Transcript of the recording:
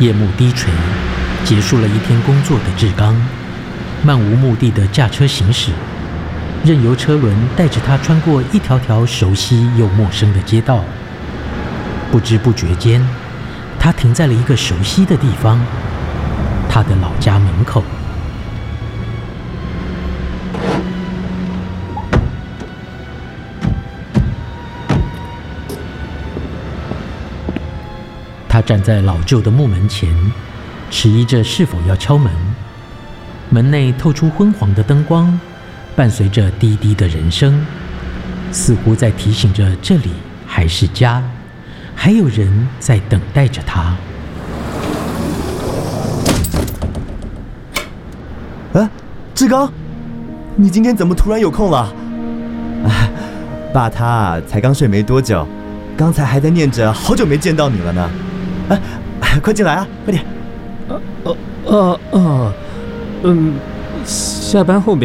夜幕低垂，结束了一天工作的志刚，漫无目的地驾车行驶，任由车轮带着他穿过一条条熟悉又陌生的街道。不知不觉间，他停在了一个熟悉的地方，他的老家门口。他站在老旧的木门前，迟疑着是否要敲门。门内透出昏黄的灯光，伴随着滴滴的人声，似乎在提醒着这里还是家，还有人在等待着他。 志刚，你今天怎么突然有空了？爸他才刚睡没多久，刚才还在念着好久没见到你了呢。快进来啊，快点。 下班后